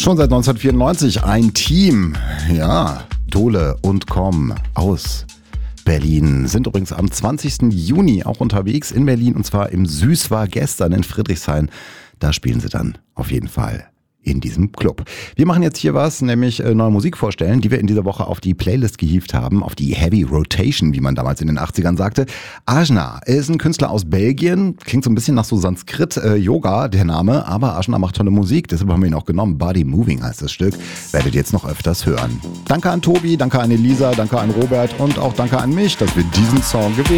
Schon seit 1994 ein Team. Ja, Dole und Com aus Berlin sind übrigens am 20. Juni auch unterwegs in Berlin und zwar im Süß war gestern in Friedrichshain. Da spielen sie dann auf jeden Fall in diesem Club. Wir machen jetzt hier was, nämlich neue Musik vorstellen, die wir in dieser Woche auf die Playlist gehievt haben, auf die Heavy Rotation, wie man damals in den 80ern sagte. Ajna ist ein Künstler aus Belgien, klingt so ein bisschen nach so Sanskrit-Yoga, der Name, aber Ajna macht tolle Musik, deshalb haben wir ihn auch genommen. Body Moving heißt das Stück, werdet ihr jetzt noch öfters hören. Danke an Tobi, danke an Elisa, danke an Robert und auch danke an mich, dass wir diesen Song gewählt haben.